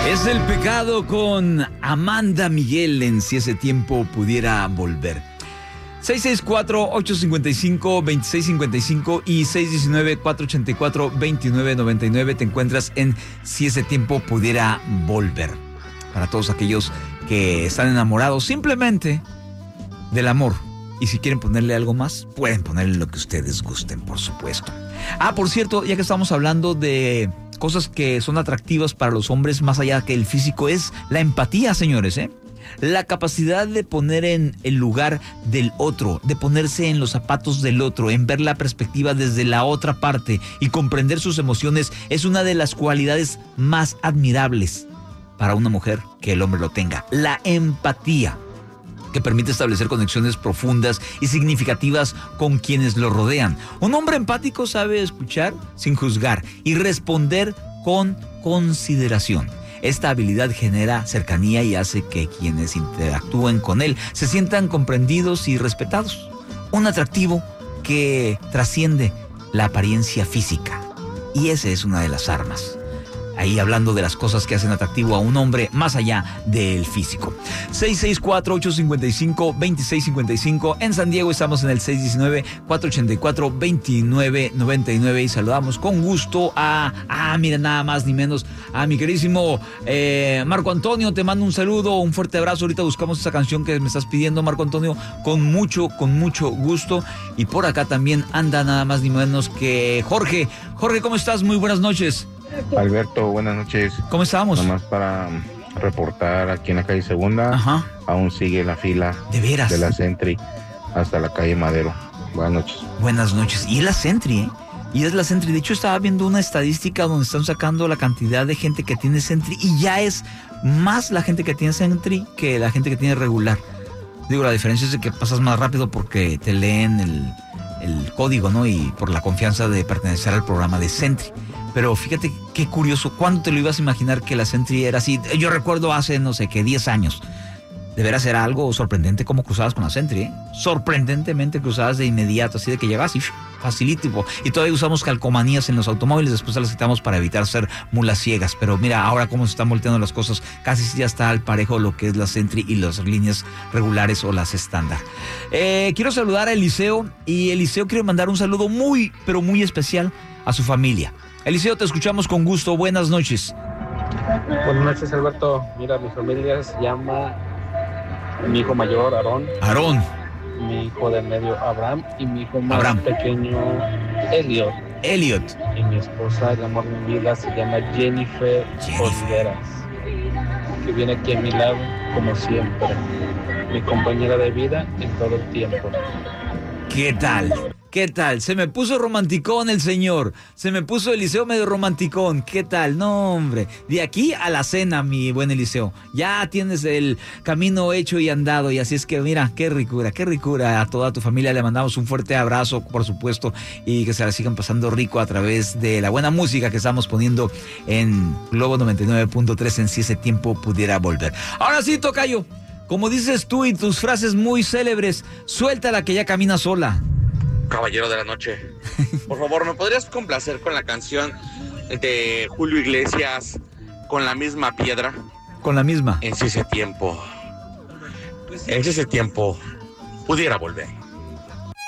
Es el pecado con Amanda Miguel en Si ese tiempo pudiera volver. 664-855-2655 y 619-484-2999. Te encuentras en Si ese tiempo pudiera volver. Para todos aquellos que están enamorados simplemente del amor. Y si quieren ponerle algo más, pueden ponerle lo que ustedes gusten, por supuesto. Por cierto, ya que estamos hablando de cosas que son atractivas para los hombres más allá que el físico, es la empatía, señores, La capacidad de poner en el lugar del otro, de ponerse en los zapatos del otro, en ver la perspectiva desde la otra parte y comprender sus emociones es una de las cualidades más admirables para una mujer que el hombre lo tenga. La empatía, que permite establecer conexiones profundas y significativas con quienes lo rodean. Un hombre empático sabe escuchar sin juzgar y responder con consideración. Esta habilidad genera cercanía y hace que quienes interactúen con él se sientan comprendidos y respetados. Un atractivo que trasciende la apariencia física. Y esa es una de las armas. Ahí hablando de las cosas que hacen atractivo a un hombre más allá del físico. 664-855-2655. En San Diego estamos en el 619-484-2999. Y saludamos con gusto miren, nada más ni menos, a mi queridísimo Marco Antonio. Te mando un saludo, un fuerte abrazo. Ahorita buscamos esa canción que me estás pidiendo, Marco Antonio, con mucho gusto. Y por acá también anda nada más ni menos que Jorge. Jorge, ¿cómo estás? Muy buenas noches. Alberto, buenas noches. ¿Cómo estamos? Nomás para reportar aquí en la calle Segunda. Ajá. Aún sigue la fila. ¿De veras? De la Sentry hasta la calle Madero. Buenas noches. Buenas noches. Y es la Sentry, Y es la Sentry. De hecho, estaba viendo una estadística donde están sacando la cantidad de gente que tiene Sentry y ya es más la gente que tiene Sentry que la gente que tiene regular. Digo, la diferencia es de que pasas más rápido porque te leen el código, ¿no? Y por la confianza de pertenecer al programa de Sentry. Pero fíjate qué curioso, ¿cuándo te lo ibas a imaginar que la Sentry era así? Yo recuerdo hace, no sé qué, 10 años. De veras era algo sorprendente cómo cruzabas con la Sentry, Sorprendentemente cruzabas de inmediato, así de que llegabas y facilito. Y todavía usamos calcomanías en los automóviles, después las quitamos para evitar ser mulas ciegas. Pero mira, ahora cómo se están volteando las cosas, casi ya está al parejo lo que es la Sentry y las líneas regulares o las estándar. Quiero saludar a Eliseo, y Eliseo quiere mandar un saludo muy, pero muy especial a su familia. Eliseo, te escuchamos con gusto. Buenas noches. Buenas noches, Alberto. Mira, mi familia se llama mi hijo mayor, Aarón. Mi hijo de medio, Abraham. Y mi hijo más pequeño, Elliot. Y mi esposa, el amor de mi vida, se llama Jennifer Oliveras, que viene aquí a mi lado, como siempre. Mi compañera de vida en todo el tiempo. ¿Qué tal? Se me puso romanticón el señor. Se me puso Eliseo medio romanticón. ¿Qué tal? No, hombre. De aquí a la cena, mi buen Eliseo. Ya tienes el camino hecho y andado. Y así es que, mira, qué ricura. A toda tu familia le mandamos un fuerte abrazo, por supuesto. Y que se la sigan pasando rico a través de la buena música que estamos poniendo en Globo 99.3 en Si ese tiempo pudiera volver. Ahora sí, tocayo. Como dices tú y tus frases muy célebres, suéltala que ya camina sola. Caballero de la noche, por favor, ¿me podrías complacer con la canción de Julio Iglesias, Con la misma piedra? Con la misma. En si ese tiempo pudiera volver.